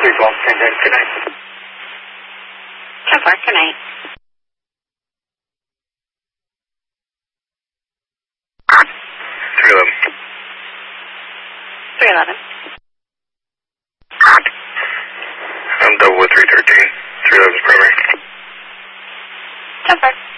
312, good night. 10-4, good night. 311. 311. I'm double with 313. 311's primary. 10-4.